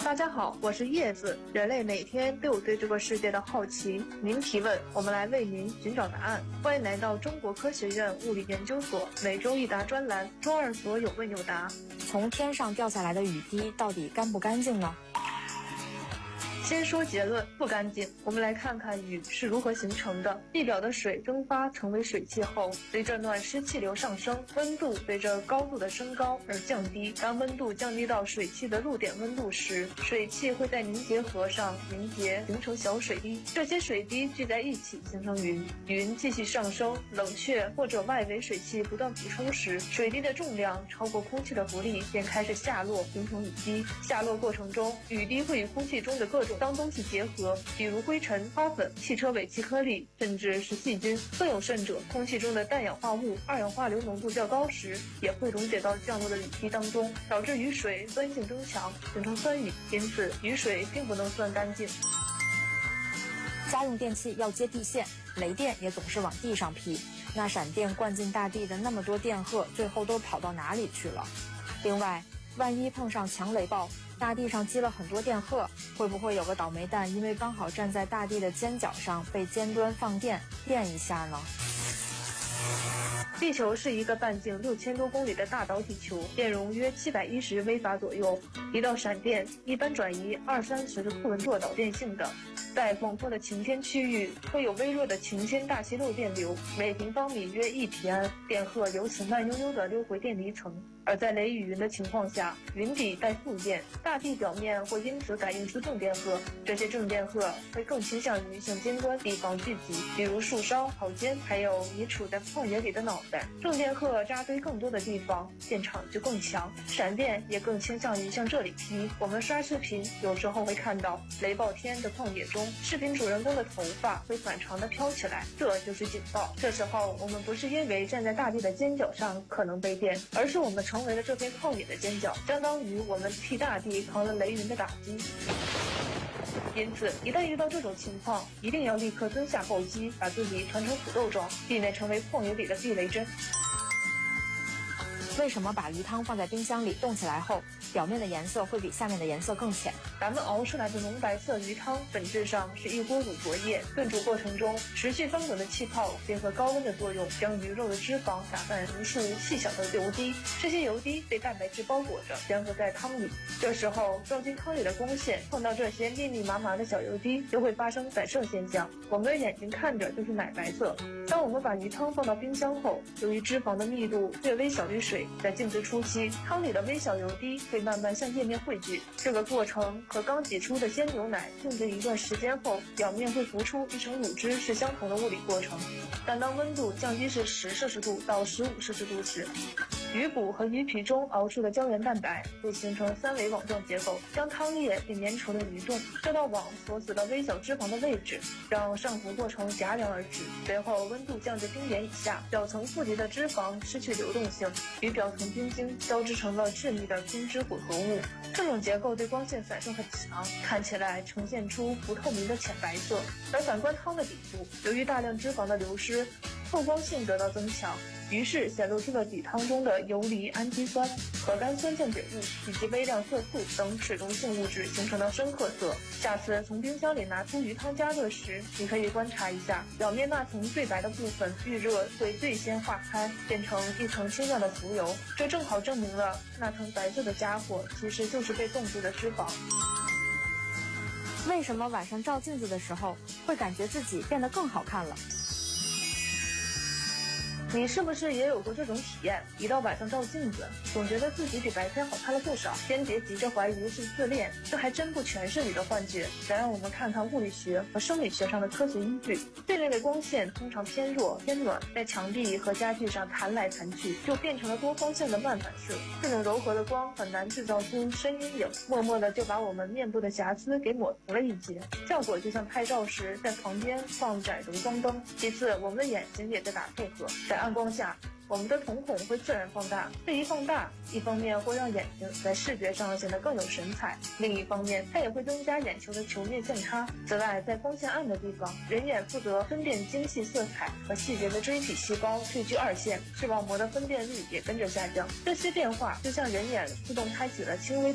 大家好，我是叶子。人类每天都有对这个世界的好奇，您提问，我们来为您寻找答案。欢迎来到中国科学院物理研究所每周一答专栏，周二所有问有答。 从天上掉下来的雨滴到底干不干净呢？ 先说结论，不干净。我们来看看雨是如何形成的。地表的水蒸发成为水汽后，随着暖湿气流上升，温度随着高度的升高而降低。当温度降低到水汽的露点温度时，水汽会在凝结核上凝结，形成小水滴。这些水滴聚在一起形成云。云继续上升，冷却或者外围水汽不断补充时，水滴的重量超过空气的浮力，便开始下落，形成雨滴。下落过程中，雨滴会与空气中的各种脏东西结合，比如灰尘、花粉、汽车尾气颗粒，甚至是细菌。更有甚者，空气中的氮氧化物、二氧化硫浓度较高时，也会溶解到降落的雨滴当中，导致雨水酸性增强，形成酸雨。因此，雨水并不能算干净。 家用电器要接地线，雷电也总是往地上劈。那闪电灌进大地的那么多电荷，最后都跑到哪里去了？另外，万一碰上强雷暴，大地上积了很多电荷，会不会有个倒霉蛋因为刚好站在大地的尖角上，被尖端放电一下呢？ 地球是一个半径6000多公里的大导体球，电容约710微法左右。一道闪电一般转移20-30的库仑座导电性的。在广阔的晴天区域，会有微弱的晴天大气漏电流，每平方米约1皮安，电荷由此慢悠悠地溜回电离层。而在雷雨云的情况下，云底带负电，大地表面会因此感应出正电荷，这些正电荷会更倾向于向尖端地方聚集，比如树梢、草尖，还有你处在旷野里的脑袋。正电荷扎堆更多的地方，电场就更强，闪电也更倾向于向这里劈。我们刷视频有时候会看到雷暴天的旷野中，视频主人公的头发会反常的飘起来，这就是警报。这时候我们不是因为站在大地的尖角上可能被电，而是我们成为了这片旷野的尖角，相当于我们替大地扛了雷云的打击。因此，一旦遇到这种情况，一定要立刻蹲下暴击，把自己团成土豆状，避免成为旷野里的避雷针。 为什么把鱼汤放在冰箱里冻起来后，表面的颜色会比下面的颜色更浅？ 咱们熬出来的浓白色鱼汤本质上是一锅乳浊液，炖煮过程中持续翻滚的气泡结合高温的作用，将鱼肉的脂肪打散无数细小的油滴，这些油滴被蛋白质包裹着，粘合在汤里。这时候照进汤里的光线碰到这些密密麻麻的小油滴，就会发生反射现象，我们的眼睛看着就是奶白色。当我们把鱼汤放到冰箱后，由于脂肪的密度略微小于水，在静置初期，汤里的微小油滴会慢慢向液面汇聚。这个过程和刚挤出的鲜牛奶静置一段时间后，表面会浮出一层乳汁是相同的物理过程。但当温度降低至10摄氏度到15摄氏度时，鱼骨和鱼皮中熬出的胶原蛋白会形成3维网状结构，将汤液变粘稠的鱼冻。这道网锁死了微小脂肪的位置，让上浮过程戛然而止。随后温度降至冰点以下，表层富集的脂肪失去流动性，与表层冰晶交织成了致密的冰脂混合物。这种结构对光线反射很强，看起来呈现出不透明的浅白色。而反观汤的底部，由于大量脂肪的流失，透光性得到增强，于是显露出了底汤中的游离氨基酸、核苷酸降解物以及微量色素等水溶性物质形成的深褐色。下次从冰箱里拿出鱼汤加热时，你可以观察一下，表面那层最白的部分遇热会最先化开，变成一层清亮的浮油，这正好证明了那层白色的家伙其实就是被冻住的脂肪。 为什么晚上照镜子的时候会感觉自己变得更好看了？ 你是不是也有过这种体验？一到晚上照镜子，总觉得自己比白天好看了不少。先别急着怀疑是自恋，这还真不全是你的幻觉。再让我们看看物理学和生理学上的科学依据。这类的光线通常偏弱偏暖，在墙壁和家具上弹来弹去，就变成了多方向的慢反射。这种柔和的光很难制造出深阴影，默默的就把我们面部的瑕疵给抹平了一截，效果就像拍照时在旁边放窄柔光灯。其次，我们的眼睛也在打配合，在暗光下，我们的瞳孔会自然放大，这一放大，一方面会让眼睛在视觉上显得更有神采，另一方面它也会增加眼球的球面线差。此外，在光线暗的地方，人眼负责分辨精细色彩和细节的锥体细胞退居二线，视网膜的分辨率也跟着下降。这些变化就像人眼自动开启了轻微